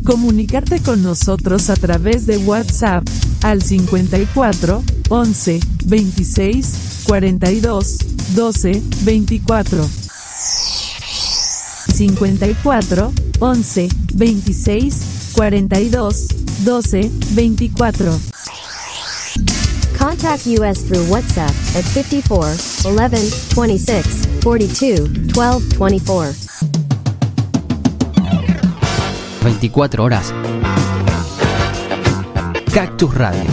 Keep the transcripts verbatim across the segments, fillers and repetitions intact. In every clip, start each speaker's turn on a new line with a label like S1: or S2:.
S1: Comunicarte con nosotros a través de WhatsApp al cincuenta y cuatro, once, veintiséis, cuarenta y dos, doce, veinticuatro. cincuenta y cuatro, once, veintiséis, cuarenta y dos, doce, veinticuatro.
S2: Contact us through WhatsApp at fifty-four, eleven, twenty-six, forty-two, twelve, twenty-four.
S3: veinticuatro horas. Cactus Radio.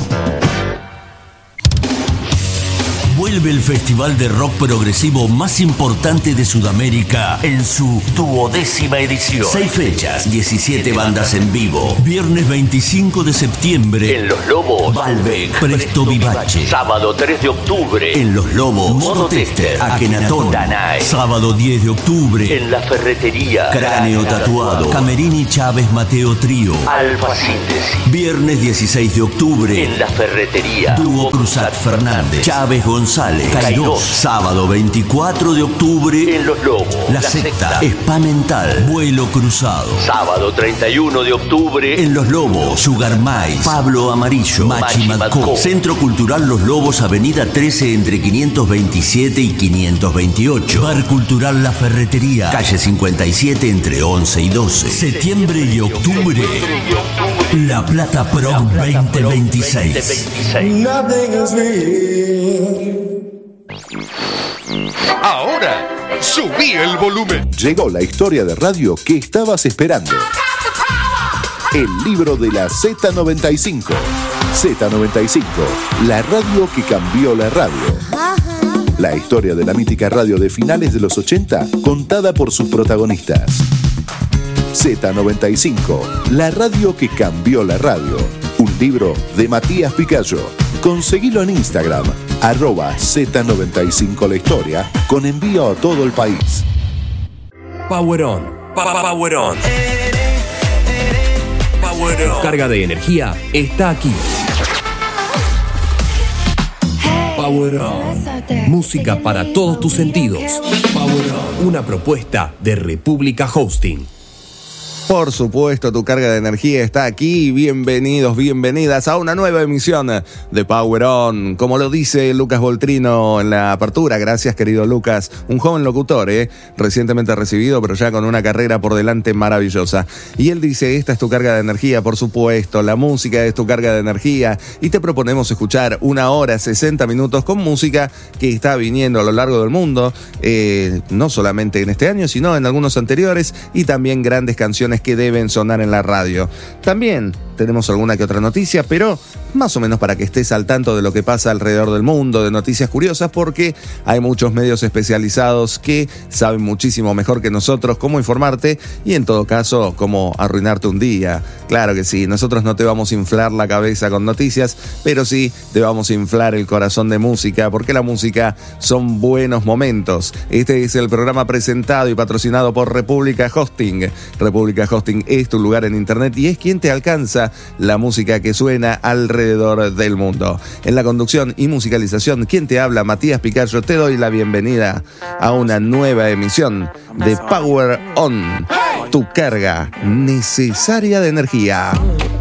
S4: Vuelve el festival de rock progresivo más importante de Sudamérica en su duodécima edición. Seis fechas, diecisiete bandas en vivo. Viernes veinticinco de septiembre en Los Lobos, Balbec, Presto Vivace. Sábado tres de octubre en Los Lobos, Modo Tester, Akenatón, Danae. Sábado diez de octubre en La Ferretería, Cráneo Tatuado, Camerini Chávez Mateo Trío, Alfa Síntesis. Viernes dieciséis de octubre en La Ferretería, Dúo Cruzat Fernández, Chávez González, Kairos. Sábado veinticuatro de octubre en Los Lobos, La, La Secta, Espamental, Vuelo Cruzado. Sábado treinta y uno de octubre en Los Lobos, Sugar Mais, Pablo Amarillo, Machi Madco. Centro Cultural Los Lobos, Avenida trece entre quinientos veintisiete y quinientos veintiocho. Bar Cultural La Ferretería, calle cincuenta y siete entre once y doce. Septiembre y octubre, La Plata Pro veinte veintiséis.
S5: Ahora, subí el volumen.
S6: Llegó la historia de radio que estabas esperando. El libro de la Z noventa y cinco. Z noventa y cinco, la radio que cambió la radio. La historia de la mítica radio de finales de los ochenta, contada por sus protagonistas. Z noventa y cinco, la radio que cambió la radio. Un libro de Matías Picayo. Conseguilo en Instagram, arroba Z noventa y cinco la historia, con envío a todo el país.
S7: Power On. Power On. Power On. Carga de energía está aquí. Power On. Música para todos tus sentidos. Power On. Una propuesta de República Hosting.
S8: Por supuesto, tu carga de energía está aquí. Bienvenidos, bienvenidas a una nueva emisión de Power On. Como lo dice Lucas Voltrino en la apertura, gracias querido Lucas, un joven locutor, ¿eh? recientemente recibido, pero ya con una carrera por delante maravillosa. Y él dice, esta es tu carga de energía, por supuesto, la música es tu carga de energía. Y te proponemos escuchar una hora, sesenta minutos con música que está viniendo a lo largo del mundo, eh, no solamente en este año, sino en algunos anteriores, y también grandes canciones que deben sonar en la radio. También tenemos alguna que otra noticia, pero más o menos para que estés al tanto de lo que pasa alrededor del mundo, de noticias curiosas, porque hay muchos medios especializados que saben muchísimo mejor que nosotros cómo informarte y en todo caso cómo arruinarte un día. Claro que sí, nosotros no te vamos a inflar la cabeza con noticias, pero sí te vamos a inflar el corazón de música, porque la música son buenos momentos. Este es el programa presentado y patrocinado por República Hosting. República Hosting es tu lugar en internet y es quien te alcanza la música que suena alrededor del mundo. En la conducción y musicalización, quien te habla, Matías Picayo, te doy la bienvenida a una nueva emisión de Power On, tu carga necesaria de energía.